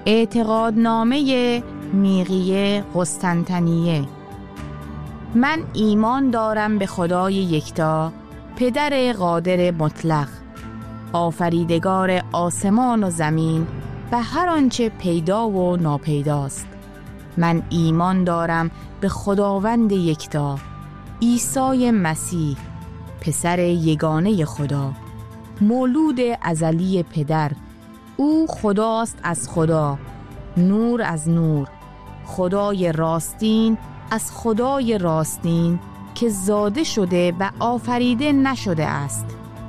اعتقادنامه نیقی قسطنطنیه. من ایمان دارم به خدای یکتا، پدر قادر مطلق، آفریدگار آسمان و زمین و هر آنچه پیدا و ناپیداست. من ایمان دارم به خداوند یکتا، عیسی مسیح، پسر یگانه خدا، مولود ازلی پدر. او خداست از خدا، نور از نور، خدای راستین از خدای راستین که زاده شده و آفریده نشده است،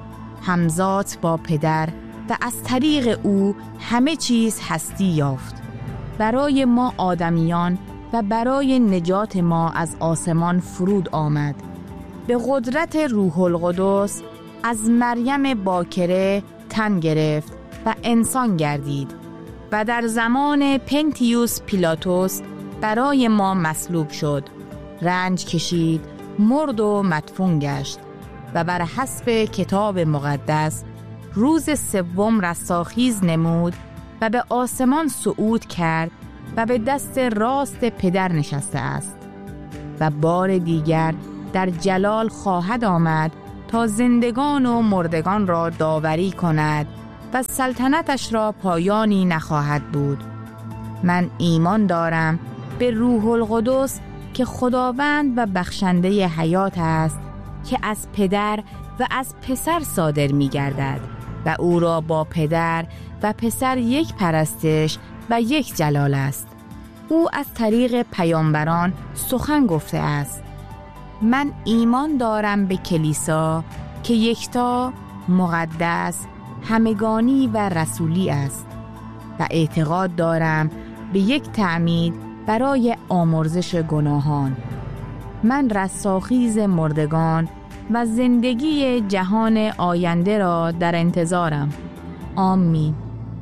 همزاد با پدر و از طریق او همه چیز هستی یافت. برای ما آدمیان و برای نجات ما از آسمان فرود آمد. به قدرت روح القدس از مریم باکره تن گرفت و انسان گردید و در زمان پنتیوس پیلاتوس برای ما مصلوب شد، رنج کشید، مرد و مدفون گشت و بر حسب کتاب مقدس روز سوم رستاخیز نمود و به آسمان صعود کرد و به دست راست پدر نشسته است و بار دیگر در جلال خواهد آمد تا زندگان و مردگان را داوری کند و سلطنتش را پایانی نخواهد بود. من ایمان دارم به روح القدس که خداوند و بخشنده حیات است، که از پدر و از پسر صادر می گردد و او را با پدر و پسر یک پرستش و یک جلال است. او از طریق پیامبران سخن گفته است. من ایمان دارم به کلیسا که یکتا، مقدس، همگانی و رسولی است و اعتقاد دارم به یک تعمید برای آمرزش گناهان. من رستاخیز مردگان و زندگی جهان آینده را در انتظارم. آمین.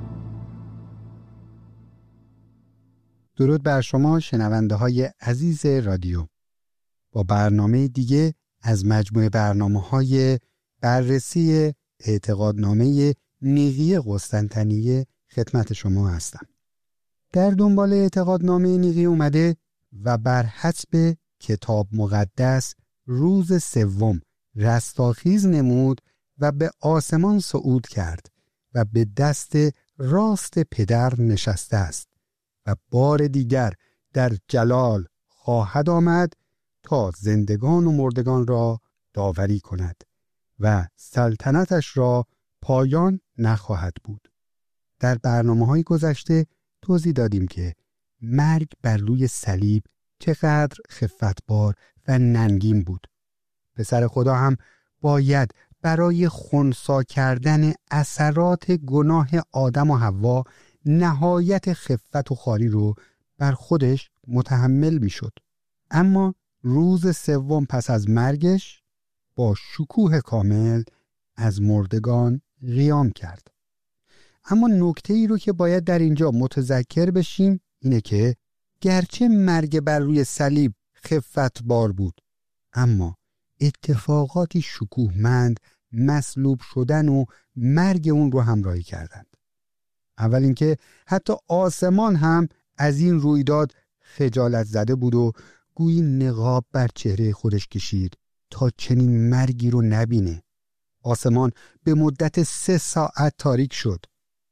درود بر شما شنونده های عزیز رادیو. با برنامه دیگه از مجموعه برنامه‌های بررسی اعتقادنامه نیقی قسطنطنیه خدمت شما هستم. در دنبال اعتقادنامه نیقی اومده و بر حسب کتاب مقدس روز سوم رستاخیز نمود و به آسمان صعود کرد و به دست راست پدر نشسته است و بار دیگر در جلال خواهد آمد تا زندگان و مردگان را داوری کند و سلطنتش را پایان نخواهد بود. در برنامه‌های گذشته توضیح دادیم که مرگ بر روی صلیب چقدر خفتبار و ننگین بود. پسر خدا هم باید برای خنثی کردن اثرات گناه آدم و حوا نهایت خفت و خواری رو بر خودش متحمل می شد. اما روز سوم پس از مرگش با شکوه کامل از مردگان قیام کرد. اما نکته ای رو که باید در اینجا متذکر بشیم اینه که گرچه مرگ بر روی صلیب خفتبار بود، اما اتفاقاتی شکوهمند مصلوب شدن و مرگ اون رو همراهی کردند. اول اینکه حتی آسمان هم از این رویداد خجالت زده بود و گویی نقاب بر چهره خودش کشید تا چنین مرگی رو نبینه. آسمان به مدت 3 ساعت تاریک شد.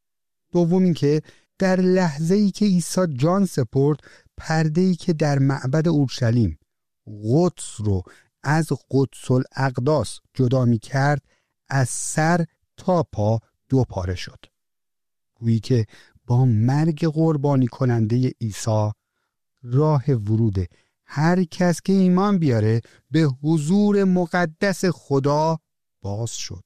دوم اینکه در لحظه‌ای که عیسی جان سپرد، پرده‌ای که در معبد اورشلیم قدس رو از قدس الاقداس جدا می کرد از سر تا پا 2 پاره شد. گویی که با مرگ قربانی کننده عیسی راه ورود هر کس که ایمان بیاره به حضور مقدس خدا باز شد.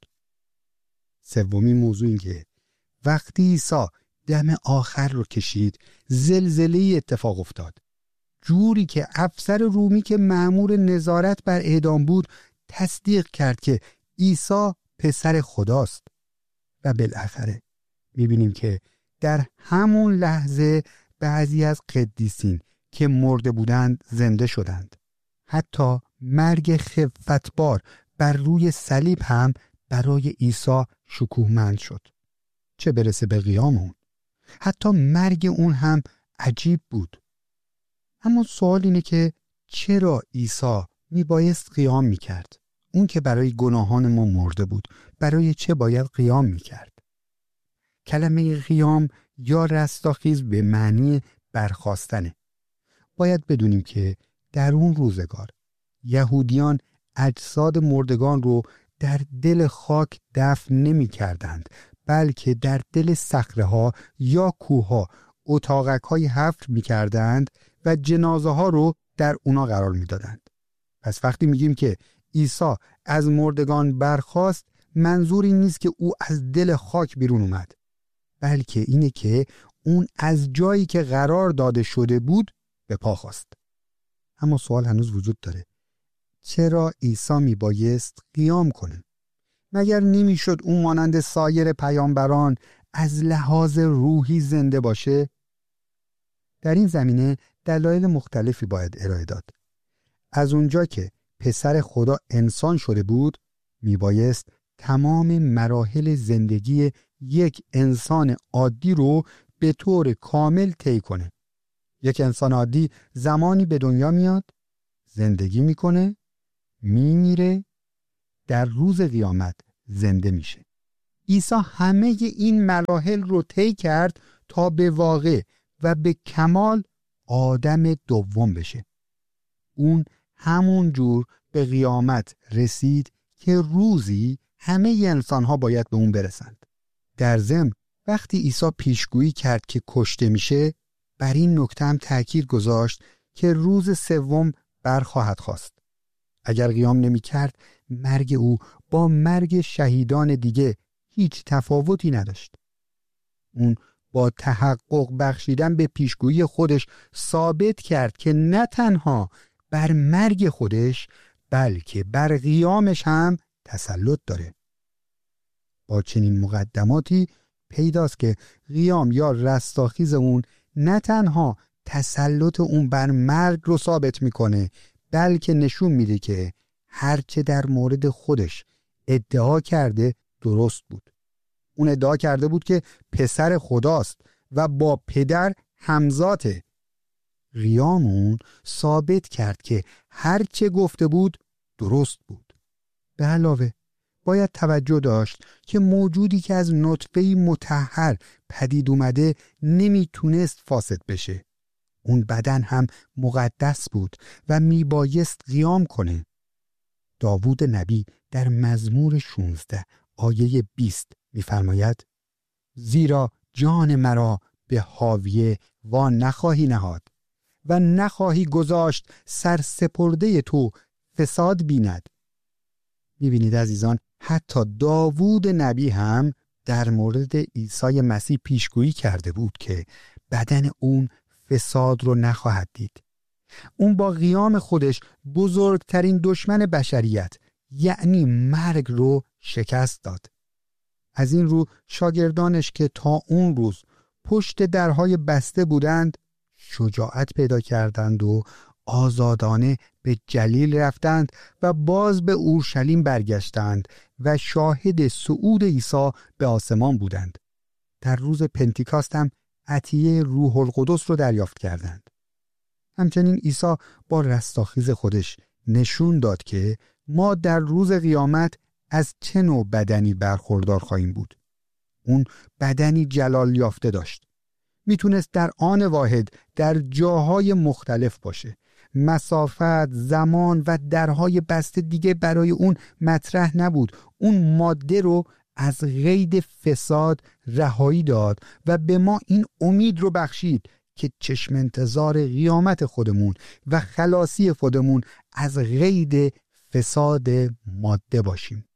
سومین موضوع این که وقتی عیسی دم آخر رو کشید، زلزله‌ای اتفاق افتاد، جوری که افسر رومی که مأمور نظارت بر اعدام بود تصدیق کرد که عیسی پسر خداست. و بالاخره می‌بینیم که در همون لحظه بعضی از قدیسین که مرده بودند زنده شدند. حتی مرگ خفتبار بر روی صلیب هم برای عیسی شکوهمند شد، چه برسه به قیام اون. حتی مرگ اون هم عجیب بود. اما سوال اینه که چرا عیسی میبایست قیام میکرد؟ اون که برای گناهان ما مرده بود، برای چه باید قیام میکرد؟ کلمه قیام یا رستاخیز به معنی برخاستنه. باید بدونیم که در اون روزگار یهودیان اجساد مردگان رو در دل خاک دفن نمی کردند، بلکه در دل صخره‌ها یا کوه‌ها اتاقک‌های حفر می کردند و جنازه ها رو در اونا قرار می دادند. پس وقتی میگیم که عیسی از مردگان برخاست، منظور این نیست که او از دل خاک بیرون اومد، بلکه اینه که اون از جایی که قرار داده شده بود به پا خاست. اما سوال هنوز وجود داره. چرا عیسی میبایست قیام کنه؟ مگر نمیشد اون مانند سایر پیامبران از لحاظ روحی زنده باشه؟ در این زمینه دلایل مختلفی باید ارائه داد. از اونجا که پسر خدا انسان شده بود، میبایست تمام مراحل زندگی یک انسان عادی رو به طور کامل طی کنه. یک انسان عادی زمانی به دنیا میاد، زندگی میکنه، میمیره، در روز قیامت زنده میشه. عیسی همه این مراحل رو طی کرد تا به واقع و به کمال آدم دوم بشه. اون همون جور به قیامت رسید که روزی همه انسان‌ها باید به اون برسند. در ضمن وقتی عیسی پیشگویی کرد که کشته میشه، بر این نکته هم تأکید گذاشت که روز سوم برخواهد خاست. اگر قیام نمی کرد، مرگ او با مرگ شهیدان دیگه هیچ تفاوتی نداشت. اون با تحقق بخشیدن به پیشگویی خودش ثابت کرد که نه تنها بر مرگ خودش بلکه بر قیامش هم تسلط داره. با چنین مقدماتی پیداست که قیام یا رستاخیز اون نه تنها تسلط اون بر مرگ رو ثابت میکنه، بلکه نشون میده که هرچه در مورد خودش ادعا کرده درست بود. اون ادعا کرده بود که پسر خداست و با پدر همذاته. قیام اون ثابت کرد که هرچه گفته بود درست بود. به علاوه باید توجه داشت که موجودی که از نطفه‌ای مطهر پدید اومده نمیتونست فاسد بشه. اون بدن هم مقدس بود و میبایست قیام کنه. داوود نبی در مزمور 16 آیه 20 میفرماید: زیرا جان مرا به حاویه وا نخواهی نهاد و نخواهی گذاشت سرسپرده تو فساد بیند. میبینید عزیزان، حتی داوود نبی هم در مورد عیسی مسیح پیشگویی کرده بود که بدن اون فساد رو نخواهد دید. اون با قیام خودش بزرگترین دشمن بشریت یعنی مرگ رو شکست داد. از این رو شاگردانش که تا اون روز پشت درهای بسته بودند شجاعت پیدا کردند و آزادانه به جلیل رفتند و باز به اورشلیم برگشتند و شاهد صعود عیسی به آسمان بودند. در روز پنتیکاست هم عطیه روح القدس رو دریافت کردند. همچنین عیسی با رستاخیز خودش نشون داد که ما در روز قیامت از چه نوع بدنی برخوردار خواهیم بود. اون بدنی جلال یافته داشت. میتونست در آن واحد در جاهای مختلف باشه. مسافت، زمان و درهای بسته دیگه برای اون مطرح نبود. اون ماده رو از قید فساد رهایی داد و به ما این امید رو بخشید که چشم انتظار قیامت خودمون و خلاصی خودمون از قید فساد ماده باشیم.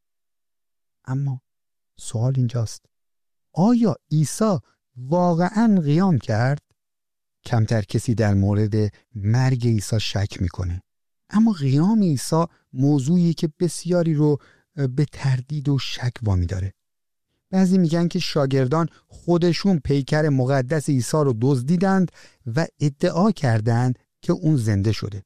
اما سوال اینجاست: آیا عیسی واقعاً قیام کرد؟ کمتر کسی در مورد مرگ عیسی شک میکنه. اما قیام عیسی موضوعی که بسیاری رو به تردید و شک وامی داره. بعضی میگن که شاگردان خودشون پیکر مقدس عیسی رو دزدیدند و ادعا کردند که اون زنده شده.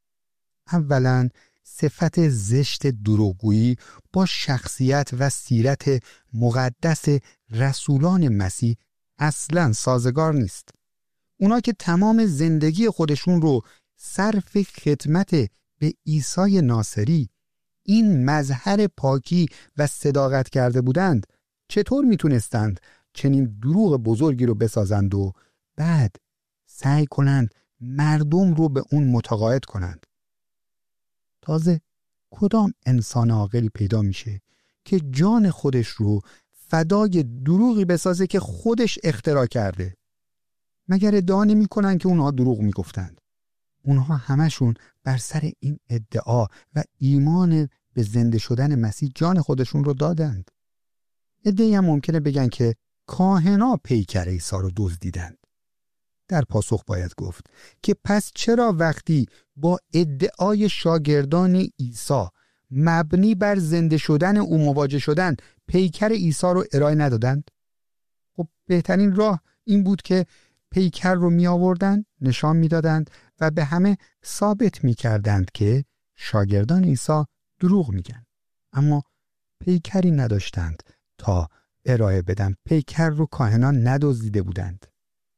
اولاً صفت زشت دروغگویی با شخصیت و سیرت مقدس رسولان مسیح اصلاً سازگار نیست. اونا که تمام زندگی خودشون رو صرف خدمت به عیسی ناصری، این مظهر پاکی و صداقت کرده بودند، چطور میتونستند چنین دروغ بزرگی رو بسازند و بعد سعی کنند مردم رو به اون متقاعد کنند؟ تازه کدام انسان عاقلی پیدا میشه که جان خودش رو فدای دروغی بسازه که خودش اختراع کرده؟ مگر ادعا نمی کنن که اونها دروغ می گفتند؟ اونها همشون بر سر این ادعا و ایمان به زنده شدن مسیح جان خودشون رو دادند. ادعی هم ممکنه بگن که کاهنا پیکر عیسی رو دزدیدند. در پاسخ باید گفت که پس چرا وقتی با ادعای شاگردان عیسی مبنی بر زنده شدن او مواجه شدند پیکر عیسی رو ارائه ندادند؟ خب بهترین راه این بود که پیکر رو می آوردند، نشان می دادند و به همه ثابت می کردند که شاگردان عیسی دروغ میگن. اما پیکری نداشتند تا ارائه بدن. پیکر رو کاهنان ندزدیده بودند.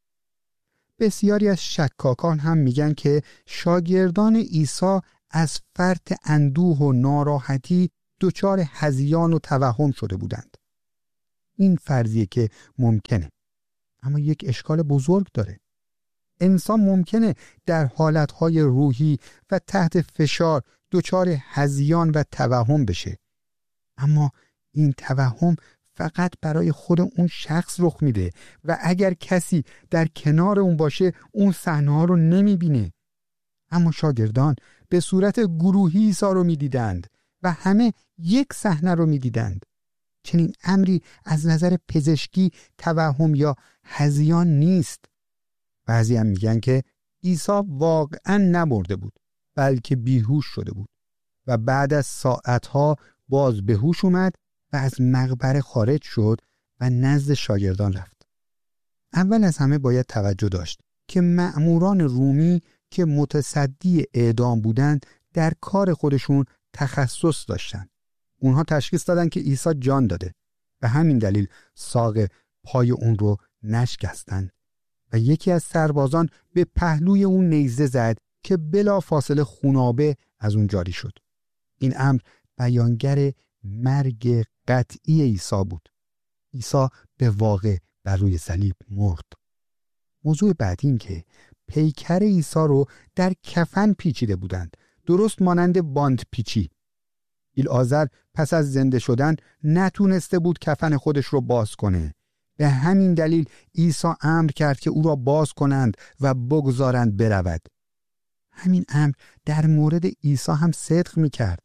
بسیاری از شکاکان هم میگن که شاگردان عیسی از فرط اندوه و ناراحتی دچار هذیان و توهم شده بودند. این فرضیه که ممکنه، اما یک اشکال بزرگ داره. انسان ممکنه در حالتهای روحی و تحت فشار دچار هذیان و توهم بشه، اما این توهم فقط برای خود اون شخص رخ میده و اگر کسی در کنار اون باشه اون صحنه‌ها رو نمیبینه. اما شاگردان به صورت گروهی عیسی رو میدیدند و همه یک صحنه رو میدیدند. چنین امری از نظر پزشکی توهم یا هذیان نیست. بعضی هم میگن که عیسی واقعا نمرده بود، بلکه بیهوش شده بود و بعد از ساعتها باز به هوش اومد و از مقبره خارج شد و نزد شاگردان رفت. اول از همه باید توجه داشت که مأموران رومی که متصدی اعدام بودند در کار خودشون تخصص داشتند. اونها تشخیص دادن که عیسی جان داده و همین دلیل ساق پای اون رو نشکستند و یکی از سربازان به پهلوی اون نیزه زد که بلا فاصله خونابه از اون جاری شد. این امر بیانگر مرگ قطعی عیسی بود. عیسی به واقع بر روی صلیب مرد. موضوع بعدی این که پیکر عیسی رو در کفن پیچیده بودند، درست مانند باند پیچی. ایلعازر پس از زنده شدن نتونسته بود کفن خودش رو باز کنه. به همین دلیل عیسی امر کرد که او را باز کنند و بگذارند برود. همین امر در مورد عیسی هم صدق می کرد.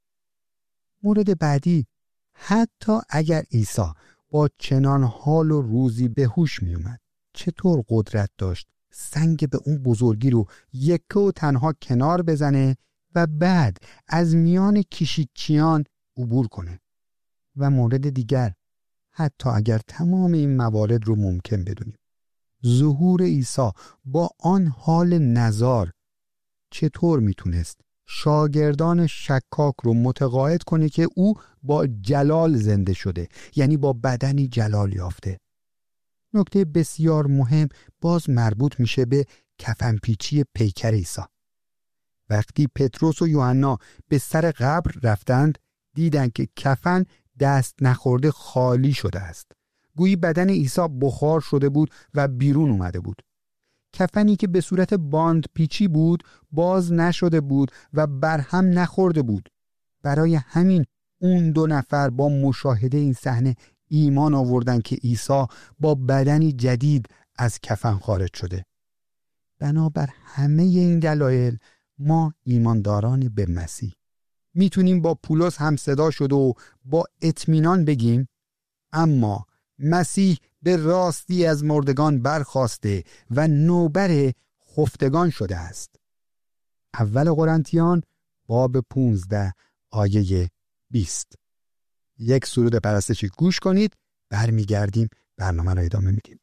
مورد بعدی، حتی اگر عیسی با چنان حال و روزی به هوش می اومد، چطور قدرت داشت سنگ به اون بزرگی رو یکه و تنها کنار بزنه و بعد از میان کشیکچیان عبور کنه؟ و مورد دیگر، حتی اگر تمام این موارد رو ممکن بدونیم، ظهور عیسی با آن حال نزار چطور میتونست شاگردان شکاک رو متقاعد کنه که او با جلال زنده شده، یعنی با بدنی جلال یافته؟ نکته بسیار مهم باز مربوط میشه به کفنپیچی پیکر عیسی. وقتی پتروس و یوحنا به سر قبر رفتند، دیدند که کفن دست نخورده خالی شده است. گویی بدن عیسی بخار شده بود و بیرون اومده بود. کفنی که به صورت باند پیچی بود باز نشده بود و برهم نخورده بود. برای همین اون دو نفر با مشاهده این صحنه ایمان آوردن که عیسی با بدنی جدید از کفن خارج شده. بنابر همه این دلایل ما ایمانداران به مسیح میتونیم با پولس هم صدا شد و با اطمینان بگیم اما مسیح به راستی از مردگان برخاسته و نوبر خفتگان شده است. اول قرنتیان باب 15 آیه 20. یک سرود پرستشی گوش کنید، برمیگردیم برنامه را ادامه میدیم.